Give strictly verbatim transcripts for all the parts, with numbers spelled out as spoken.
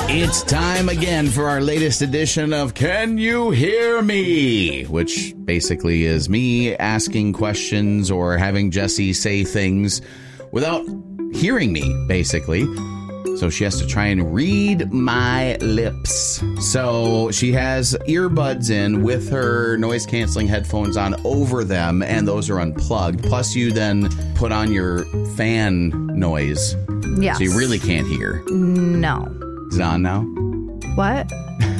It's time again for our latest edition of Can You Hear Me? Which basically is me asking questions or having Jessie say things without hearing me, basically. So she has to try and read my lips. So she has earbuds in with her noise-canceling headphones on over them, and those are unplugged. Plus, you then put on your fan noise. Yes. So you really can't hear. No. Is it on now? What?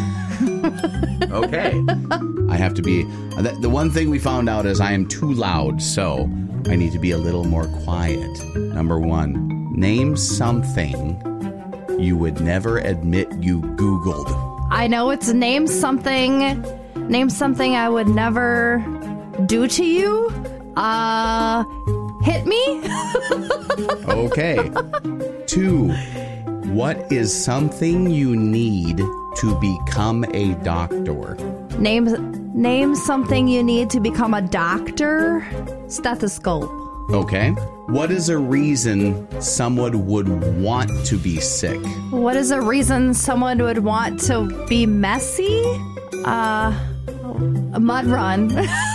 Okay. I have to be... The one thing we found out is I am too loud, so I need to be a little more quiet. Number one, name something you would never admit you Googled. I know it's name something. Name something I would never do to you. Uh, hit me? Okay. Two, what is something you need to become a doctor? Name, name something you need to become a doctor. Stethoscope. Okay. What is a reason someone would want to be sick? What is a reason someone would want to be messy? Uh, a mud run.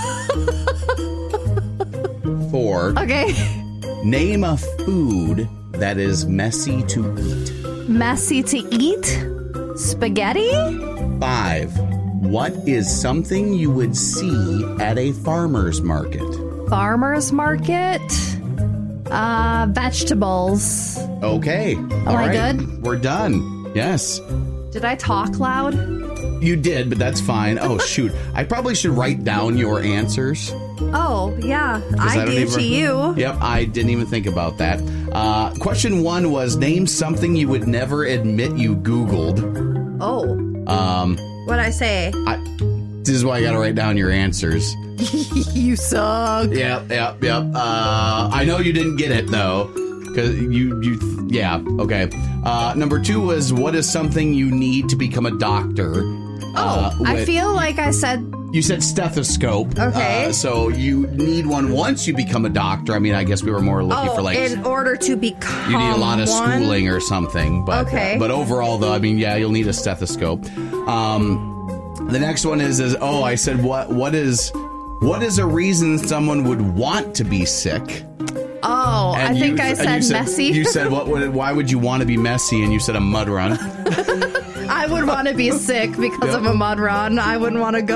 Four. Okay. Name a food that is messy to eat. Messy to eat? Spaghetti? Five. What is something you would see at a farmer's market? Farmer's market? Uh, vegetables. Okay. Am All I right. good? We're done. Yes. Did I talk loud? You did, but that's fine. Oh, shoot. I probably should write down your answers. Oh, yeah. I, I do even, to you. Yep, I didn't even think about that. Uh, question one was, name something you would never admit you Googled. Oh. Um, What'd I say? I, this is why I got to write down your answers. You suck. Yep, yep, yep. Uh, I know you didn't get it, though. Because you, you, yeah, okay. Uh, number two was, what is something you need to become a doctor? Oh, uh, I with, feel like I said... You said stethoscope. Okay. Uh, so you need one once you become a doctor. I mean, I guess we were more looking oh, for like... in order to become You need a lot of one? schooling or something. But, Okay. uh, but overall, though, I mean, yeah, you'll need a stethoscope. Um, the next one is, is, oh, I said, what? what is... What is a reason someone would want to be sick? Oh, And I think you- I and said, you said messy. You said, what would, why would you want to be messy? And you said a mud run. I would want to be sick because Yep. of a mud run. I wouldn't want to go.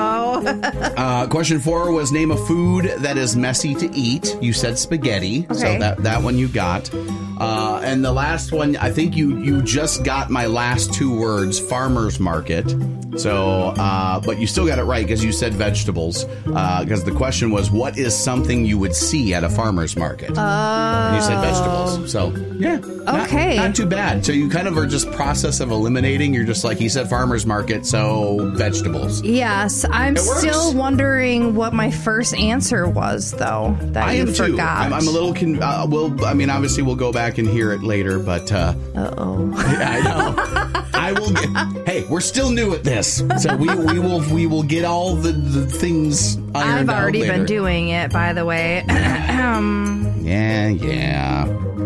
Uh, question four was, name a food that is messy to eat. You said spaghetti. So Okay. that, that one you got. Uh, and the last one, I think you, you just got my last two words, farmer's market. So, uh, but you still got it right because you said vegetables. Because the question was, what is something you would see at a farmer's market? Oh. And you said vegetables. So, yeah. Not, Okay. Not too bad. So you kind of are just process of eliminating. You're just like, he said farmer's market, so vegetables. Yes, I'm It works. still wondering what my first answer was, though, that I you am too. forgot. I'm, I'm a little. Con- uh, we'll. I mean, obviously, we'll go back and hear it later. But uh, Uh-oh. I know. I will. Get, hey, we're still new at this, so we we will we will get all the, the things ironed I've already out later. been doing it, by the way. um, Yeah, yeah.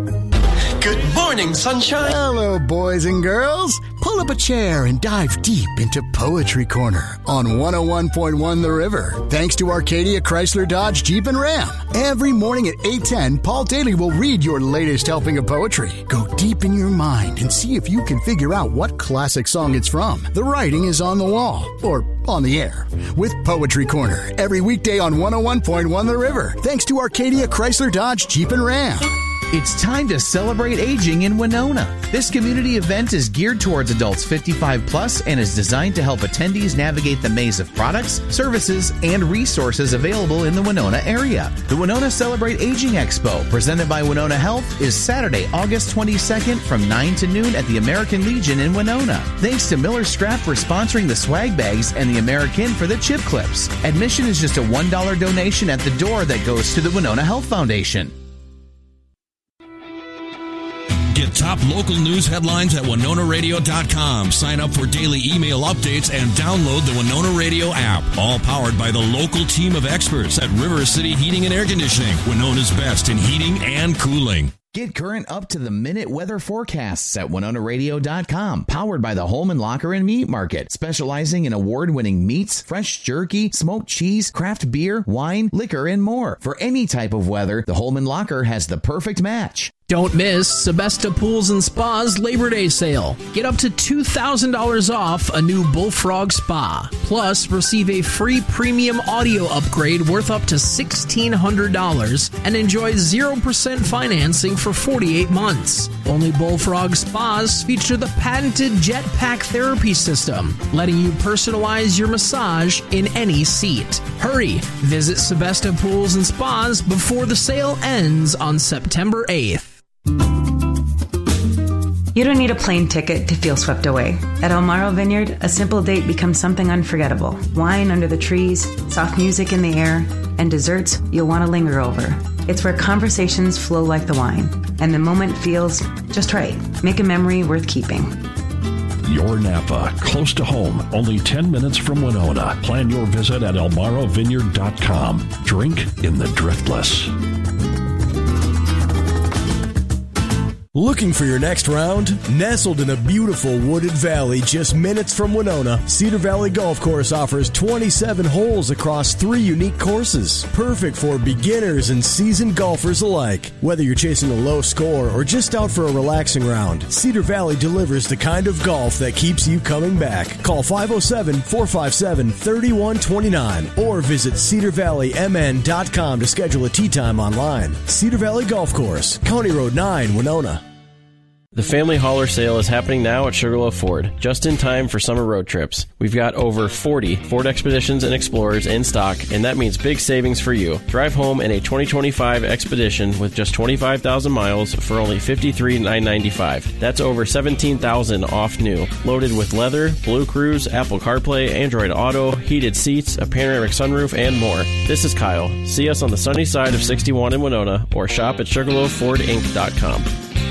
Good morning, sunshine. Hello, boys and girls. Pull up a chair and dive deep into Poetry Corner on one oh one point one The River. Thanks to Arcadia Chrysler Dodge Jeep and Ram. Every morning at eight ten, Paul Daly will read your latest helping of poetry. Go deep in your mind and see if you can figure out what classic song it's from. The writing is on the wall, or on the air, with Poetry Corner every weekday on one oh one point one The River. Thanks to Arcadia Chrysler Dodge Jeep and Ram. It's time to celebrate aging in Winona. This community event is geared towards adults fifty-five plus and is designed to help attendees navigate the maze of products, services, and resources available in the Winona area. The Winona Celebrate Aging Expo, presented by Winona Health, is Saturday, August twenty-second from nine to noon at the American Legion in Winona. Thanks to Miller Strap for sponsoring the swag bags and the American for the chip clips. Admission is just a one dollar donation at the door that goes to the Winona Health Foundation. Get top local news headlines at winona radio dot com. Sign up for daily email updates and download the Winona Radio app. All powered by the local team of experts at River City Heating and Air Conditioning, Winona's best in heating and cooling. Get current up-to-the-minute weather forecasts at Winona Radio dot com. Powered by the Holman Locker and Meat Market, specializing in award-winning meats, fresh jerky, smoked cheese, craft beer, wine, liquor, and more. For any type of weather, the Holman Locker has the perfect match. Don't miss Sebesta Pools and Spa's Labor Day sale. Get up to two thousand dollars off a new Bullfrog Spa. Plus, receive a free premium audio upgrade worth up to sixteen hundred dollars and enjoy zero percent financing for forty-eight months. Only Bullfrog Spas feature the patented Jetpack therapy system, letting you personalize your massage in any seat. Hurry! Visit Sebesta Pools and Spas before the sale ends on September eighth. You don't need a plane ticket to feel swept away. At El Marro Vineyard, a simple date becomes something unforgettable. Wine under the trees, soft music in the air, and desserts you'll want to linger over. It's where conversations flow like the wine, and the moment feels just right. Make a memory worth keeping. Your Napa, close to home, only ten minutes from Winona. Plan your visit at El Marro Vineyard dot com. Drink in the Driftless. Looking for your next round? Nestled in a beautiful wooded valley just minutes from Winona, Cedar Valley Golf Course offers twenty-seven holes across three unique courses. Perfect for beginners and seasoned golfers alike. Whether you're chasing a low score or just out for a relaxing round, Cedar Valley delivers the kind of golf that keeps you coming back. Call five oh seven, four five seven, three one two nine or visit cedar valley m n dot com to schedule a tee time online. Cedar Valley Golf Course, County Road nine, Winona. The Family Hauler sale is happening now at Sugarloaf Ford, just in time for summer road trips. We've got over forty Ford Expeditions and Explorers in stock, and that means big savings for you. Drive home in a twenty twenty-five Expedition with just twenty-five thousand miles for only fifty-three thousand nine hundred ninety-five dollars. That's over seventeen thousand dollars off new. Loaded with leather, Blue Cruise, Apple CarPlay, Android Auto, heated seats, a panoramic sunroof, and more. This is Kyle. See us on the sunny side of sixty-one in Winona or shop at sugarloaf ford inc dot com.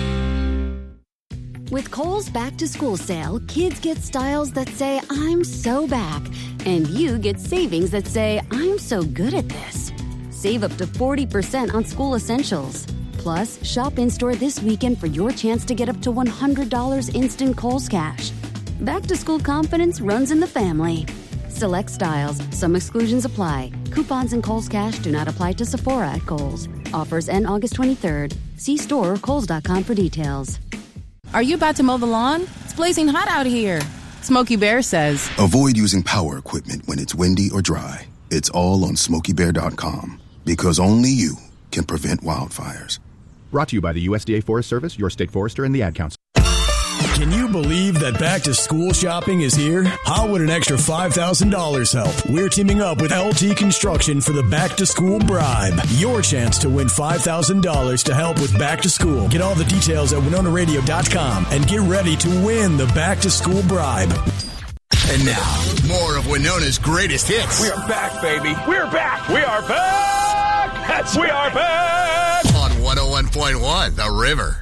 With Kohl's Back to School sale, kids get styles that say, I'm so back. And you get savings that say, I'm so good at this. Save up to forty percent on school essentials. Plus, shop in-store this weekend for your chance to get up to one hundred dollars instant Kohl's cash. Back to school confidence runs in the family. Select styles. Some exclusions apply. Coupons and Kohl's cash do not apply to Sephora at Kohl's. Offers end August twenty-third. See store or kohls dot com for details. Are you about to mow the lawn? It's blazing hot out here. Smokey Bear says, avoid using power equipment when it's windy or dry. It's all on smokey bear dot com because only you can prevent wildfires. Brought to you by the U S D A Forest Service, your state forester, and the Ad Council. Can you believe that back to school shopping is here? How would an extra five thousand dollars help? We're teaming up with L T Construction for the Back to School Bribe. Your chance to win five thousand dollars to help with back to school. Get all the details at winona radio dot com and get ready to win the Back to School Bribe. And now, more of Winona's greatest hits. We are back, baby. We're back. We are back. That's we are back. On one oh one point one, The River.